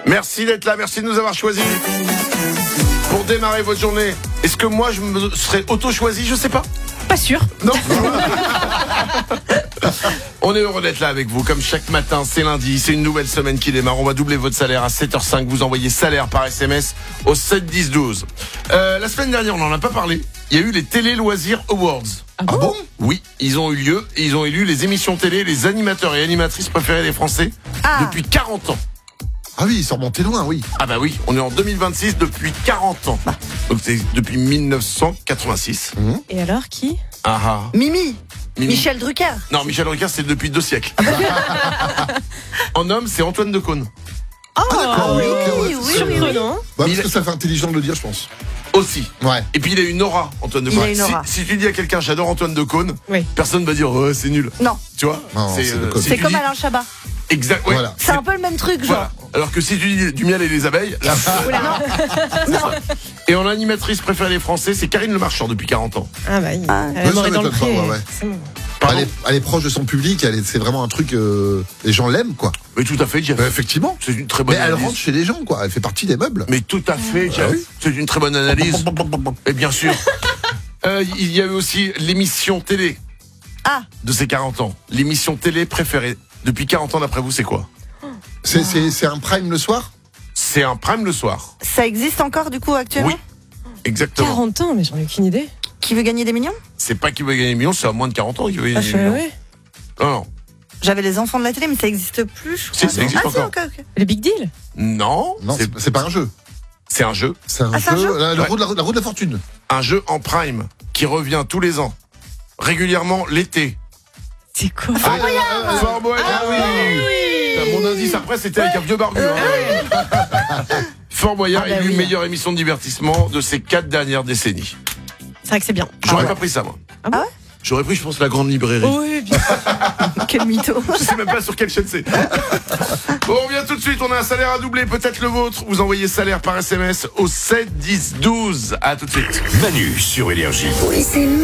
Merci d'être là, merci de nous avoir choisis. Pour démarrer votre journée, est-ce que moi je me serais auto-choisi? Je sais pas. Pas sûr. Non. On est heureux d'être là avec vous. Comme chaque matin, c'est lundi, c'est une nouvelle semaine qui démarre. On va doubler votre salaire à 7h05. Vous envoyez salaire par SMS au 7 10 12. La semaine dernière, on n'en a pas parlé. Il y a eu les Télé Loisirs Awards. Ah bon? Oui, ils ont eu lieu et ils ont élu les émissions télé, les animateurs et animatrices préférés des Français depuis 40 ans. Ah oui, ils sont remontés loin, oui. Ah bah oui, on est en 2026 depuis 40 ans. Donc c'est depuis 1986. Et alors, qui? Ah ah. Mimi. Mimi. Michel Drucker. Non, Michel Drucker, c'est depuis 2 siècles. En homme, c'est Antoine Decaune. Oh, d'accord, oui, ok, ouais. surprenant. Parce que ça fait intelligent de le dire, je pense. Aussi. Ouais. Et puis il a une aura, Antoine Decaune. Il a une aura. Si tu dis à quelqu'un j'adore Antoine Decaune, Oui. personne va dire oh, c'est nul. Non, Tu vois? Non, c'est Decaune. si c'est tu comme dis- Alain Chabat. Exact. Ouais. Voilà. C'est un peu le même truc, genre. Voilà. Alors que si tu dis du miel et les abeilles, là, Non. et en animatrice préférée des Français, c'est Karine Le Marchand depuis 40 ans. Ah bah, Ah. elle Ouais, m'aurait ça dans le m'étonne pré. pas, ouais. C'est bon. Pardon. Elle est proche de son public, c'est vraiment un truc. Les gens l'aiment, quoi. Mais tout à fait, Jeff. Effectivement. C'est une très bonne Mais elle analyse. rentre chez les gens, quoi. Elle fait partie des meubles. Mais tout à fait, Jeff. oui. C'est une très bonne analyse. Et bien sûr. Il y a eu aussi l'émission télé Ah, de ses 40 ans. L'émission télé préférée depuis 40 ans d'après vous, c'est quoi? C'est un prime le soir. C'est un prime le soir. ça existe encore, du coup, actuellement? Oui. Exactement. 40 ans, mais j'en ai aucune idée. Qui veut gagner des millions? C'est pas qui veut gagner des millions, c'est à moins de 40 ans qui veut Ah, gagner je des millions. ouais. Non, non. J'avais les enfants de la télé, mais ça existe plus, je crois. Si, ça existe ah, encore. Si, ok. Le Big Deal? Non, Non, c'est pas un jeu. c'est un jeu. C'est un Ah, c'est un jeu. jeu La Ouais. roue de la fortune. Un jeu en prime qui revient tous les ans. Régulièrement l'été. C'est quoi? Fort Boyard. Ah oui. Mon indice après c'était avec un vieux barbu. Fort Boyard Ah bah élu oui. meilleure émission de divertissement de ces 4 dernières décennies. C'est vrai que c'est bien. J'aurais pas pris ça moi. Ah bon? J'aurais pris je pense la grande librairie. Oui, bien. Quel mytho. Je sais même pas sur quelle chaîne c'est. Bon, on vient tout de suite, on a un salaire à doubler, peut-être le vôtre. Vous envoyez salaire par SMS au 7 10 12. À tout de suite. Manu sur Énergie. Oui, c'est